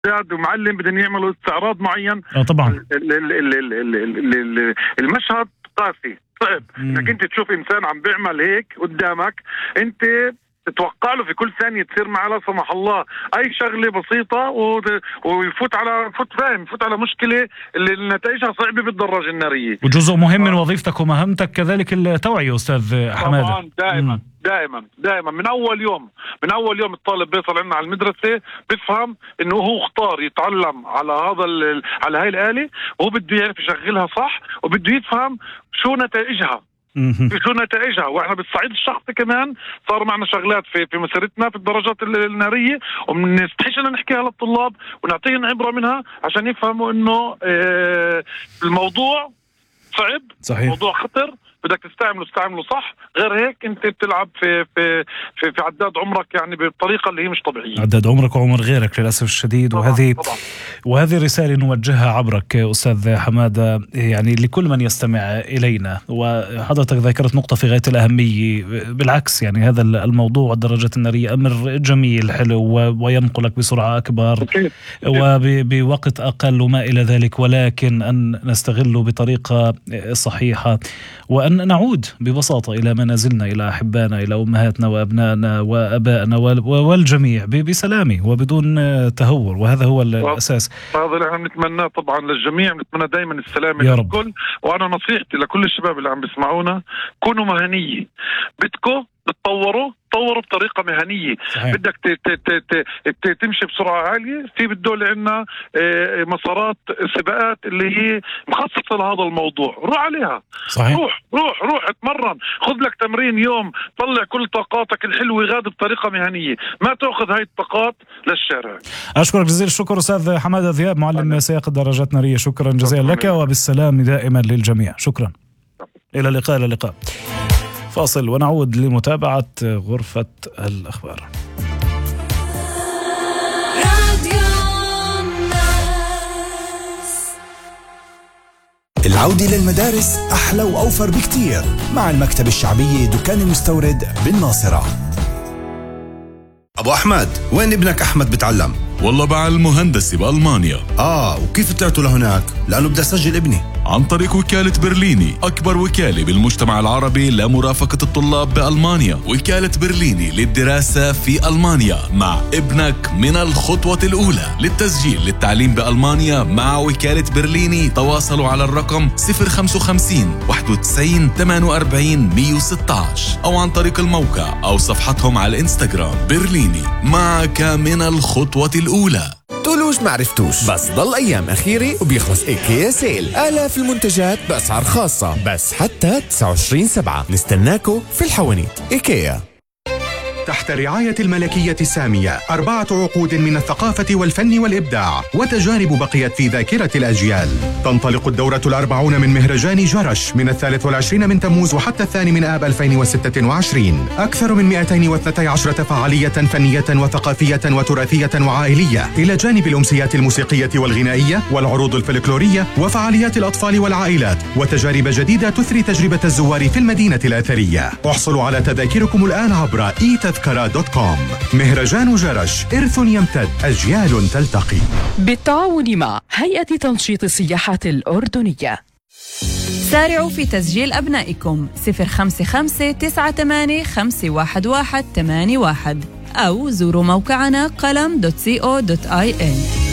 استاذ ومعلم بدهم يعملوا استعراض معين. طبعا المشهد قاسي صعب انك انت تشوف انسان عم بيعمل هيك قدامك، انت تتوقع له في كل ثانية تصير معه لا سمح الله أي شغلة بسيطة ويفوت على مشكلة اللي نتائجها صعبة بالدراجة النارية. وجزء مهم من وظيفتك ومهمتك كذلك التوعية أستاذ حمادة. طبعا دائما من أول يوم الطالب بيصل عندنا على المدرسة بيفهم إنه هو اختار يتعلم على هاي الآلة، وهو بده يعرف يشغلها صح، وبده يفهم شو نتائجها. واحنا بالصعيد الشخصي كمان صار معنا شغلات في مسيرتنا في الدراجات النارية، ومنستحيش ان نحكيها للطلاب ونعطيهم عبرة منها عشان يفهموا انه الموضوع صعب، صحيح. موضوع خطر، بدك تستعمله صح، غير هيك انت بتلعب في عداد عمرك يعني بطريقه اللي هي مش طبيعيه. عداد عمرك وعمر غيرك للاسف الشديد. وهذه رساله نوجهها عبرك استاذ حماده يعني لكل من يستمع الينا، وحضرتك ذكرت نقطه في غايه الاهميه. بالعكس يعني هذا الموضوع الدراجات الناريه امر جميل حلو وينقلك بسرعه اكبر وبوقت اقل وما الى ذلك، ولكن ان نستغله بطريقه صحيحه، وأن نعود ببساطة إلى منازلنا، إلى أحبائنا، إلى أمهاتنا وأبنائنا وأبائنا والجميع بسلامة وبدون تهور، وهذا هو الأساس. هذا اللي احنا بنتمناه طبعا للجميع، بنتمنى دائما السلامة للكل. وأنا نصيحتي لكل الشباب اللي عم بيسمعونا، كونوا مهنية، بدكم تطوروا بطريقة مهنية. صحيح. بدك تمشي بسرعة عالية، في بالدولة عندنا مسارات سباقات اللي هي مخصصة لهذا الموضوع، روح عليها. صحيح. روح اتمرن، خذ لك تمرين يوم، طلع كل طاقاتك الحلوة غاد بطريقة مهنية، ما تأخذ هاي الطاقات للشارع. أشكرك جزيل الشكر أستاذ حمادة ذياب، معلم سياق الدراجات النارية. شكرا جزيلا لك وبالسلام دائما للجميع. شكرا. إلى اللقاء. فاصل ونعود لمتابعة غرفة الأخبار. العودة للمدارس أحلى وأوفر بكتير مع المكتب الشعبي دكان المستورد بالناصرة. أبو أحمد، وين ابنك أحمد بتعلم؟ والله بعلم مهندسي بألمانيا. وكيف طلعتوا لهناك؟ لأنه بدي أسجل ابني. عن طريق وكالة برليني، أكبر وكالة بالمجتمع العربي لمرافقة الطلاب بألمانيا. وكالة برليني للدراسة في ألمانيا، مع ابنك من الخطوة الأولى. للتسجيل للتعليم بألمانيا مع وكالة برليني تواصلوا على الرقم 055 91 48 116 أو عن طريق الموقع أو صفحتهم على الإنستغرام. برليني، معك من الخطوة الأولى. تقولوش معرفتوش، بس ضل أيام أخيرة وبيخلص إيكيا سيل. آلاف المنتجات بأسعار خاصة، بس حتى 29/7. نستناكو في الحوانيت. إيكيا تحت رعاية الملكية السامية 4 عقود من الثقافة والفن والإبداع وتجارب بقيت في ذاكرة الأجيال. تنطلق الدورة 40 من مهرجان جرش من 23 من تموز وحتى 2 من آب 2026. أكثر من 212 فعالية فنية وثقافية وتراثية وعائلية، إلى جانب الأمسيات الموسيقية والغنائية والعروض الفلكلورية وفعاليات الأطفال والعائلات وتجارب جديدة تثري تجربة الزوار في المدينة الأثرية. احصلوا على تذاكركم الآن عبر تذكرة.com. مهرجان جرش، إرث يمتد، أجيال تلتقي. بالتعاون مع هيئة تنشيط السياحة الأردنية. سارعوا في تسجيل أبنائكم 055-98-511-81 أو زوروا موقعنا قلم.co.il.